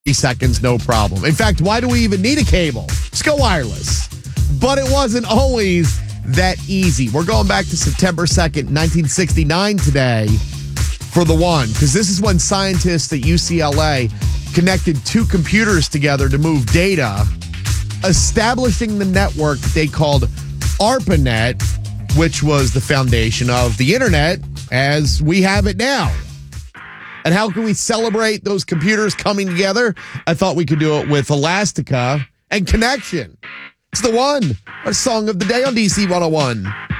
seconds, no problem. In fact, why do we even need a cable? Just go wireless. But it wasn't always that easy. We're going back to September 2nd, 1969 today for the one, because this is when scientists at UCLA connected two computers together to move data, establishing the network they called ARPANET, which was the foundation of the internet as we have it now. And how can we celebrate those computers coming together? I thought we could do it with Elastica and Connection. It's the one, our song of the day on DC 101.